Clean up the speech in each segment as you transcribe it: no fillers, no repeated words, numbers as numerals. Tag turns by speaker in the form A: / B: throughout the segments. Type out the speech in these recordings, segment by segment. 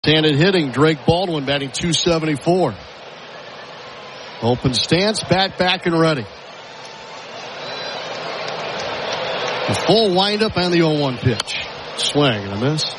A: Left-handed hitting, Drake Baldwin batting .274. Open stance, bat back and ready. A full windup and the 0-1 pitch. Swing and a miss.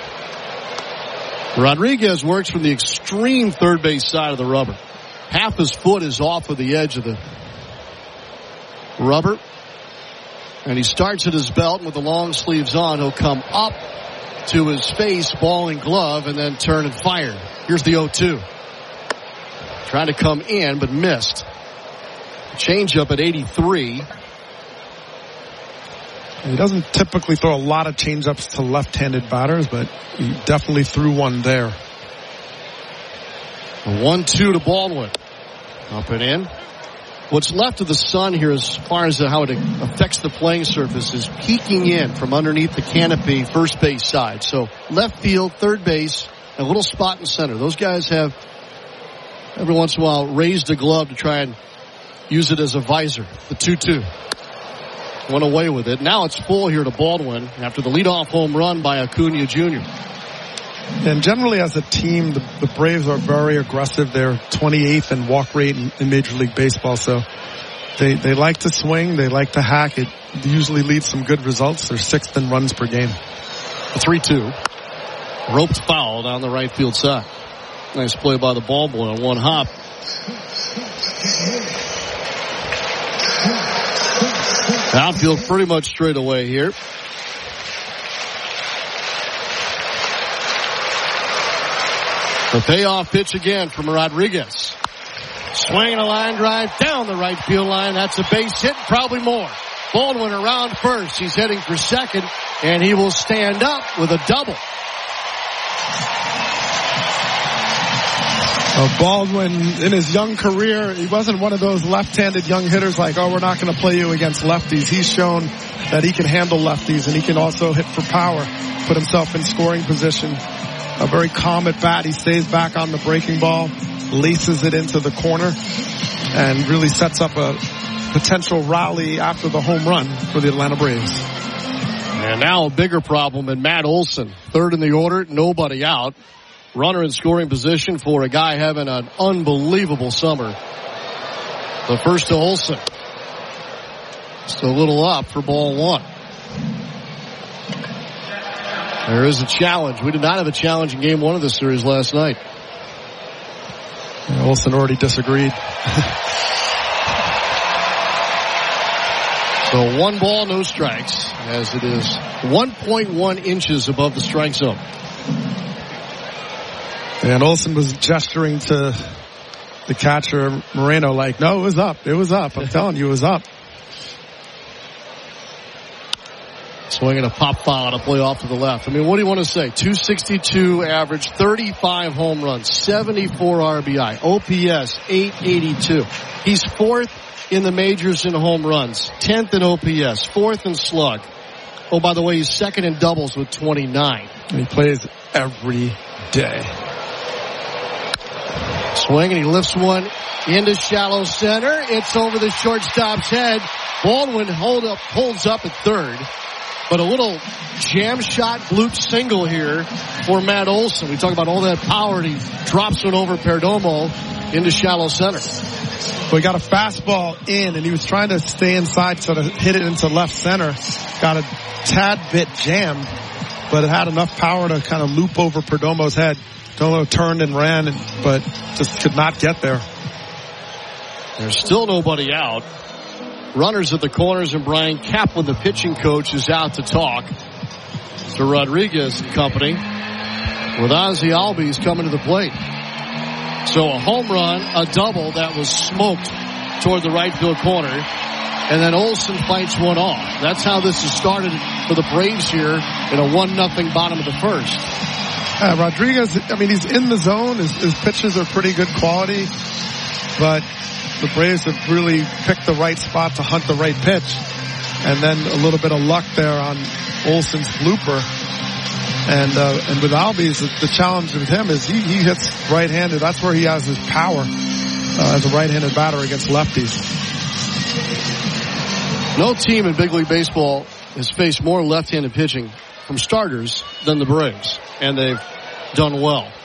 A: Rodriguez works from the extreme third base side of the rubber. Half his foot is off of the edge of the rubber. And he starts at his belt with the long sleeves on. He'll come up to his face, ball and glove, and then turn and fire. Here's the 0-2. Trying to come in, but missed. Change up at 83.
B: He doesn't typically throw a lot of changeups to left-handed batters, but he definitely threw one there.
A: A 1-2 to Baldwin. Up and in. What's left of the sun here as far as how it affects the playing surface is peeking in from underneath the canopy first base side. So left field, third base, a little spot in center. Those guys have every once in a while raised a glove to try and use it as a visor. The 2-2. Went away with it. Now it's full here to Baldwin after the leadoff home run by Acuna Jr.
B: And generally as a team, the Braves are very aggressive. They're 28th in walk rate in Major League Baseball. So they like to swing. They like to hack. It usually leads some good results. They're 6th in runs per game.
A: A 3-2. Roped foul down the right field side. Nice play by the ball boy on one hop. Outfield pretty much straight away here. The payoff pitch again from Rodriguez. Swinging a line drive down the right field line. That's a base hit, probably more. Baldwin around first. He's heading for second, and he will stand up with a double.
B: Baldwin, in his young career, he wasn't one of those left-handed young hitters like, oh, we're not going to play you against lefties. He's shown that he can handle lefties, and he can also hit for power, put himself in scoring position. A very calm at bat. He stays back on the breaking ball, laces it into the corner, and really sets up a potential rally after the home run for the Atlanta Braves.
A: And now a bigger problem in Matt Olson. Third in the order, nobody out. Runner in scoring position for a guy having an unbelievable summer. The first to Olson. Just a little up for ball one. There is a challenge. We did not have a challenge in game one of the series last night.
B: Olson already disagreed.
A: So 1 ball, no strikes, as it is 1.1 inches above the strike zone.
B: And Olson was gesturing to the catcher, Moreno, like, no, it was up. It was up. I'm telling you, it was up.
A: Swinging a pop foul and a play off to the left. I mean, what do you want to say? 262 average, 35 home runs, 74 RBI, OPS 882. He's 4th in the majors in home runs, 10th in OPS, 4th in slug. Oh, by the way, he's 2nd in doubles with 29.
B: And he plays every day.
A: Swing, and he lifts one into shallow center. It's over the shortstop's head. Baldwin holds up at third. But a little jam shot bloop single here for Matt Olson. We talk about all that power, and he drops one over Perdomo into shallow center.
B: Well, he got a fastball in, and he was trying to stay inside, sort of hit it into left center. Got a tad bit jammed, but it had enough power to kind of loop over Perdomo's head. Perdomo turned and ran, but just could not get there.
A: There's still nobody out. Runners at the corners, and Brian Kaplan, the pitching coach, is out to talk to Rodriguez and company, with Ozzie Albies coming to the plate. So a home run, a double that was smoked toward the right field corner, and then Olson fights one off. That's how this has started for the Braves here in a 1-0 bottom of the first.
B: Rodriguez, I mean, he's in the zone. His pitches are pretty good quality, but the Braves have really picked the right spot to hunt the right pitch. And then a little bit of luck there on Olson's blooper. And with Albies, the challenge with him is he hits right-handed. That's where he has his power as a right-handed batter against lefties.
A: No team in big league baseball has faced more left-handed pitching from starters than the Braves. And they've done well.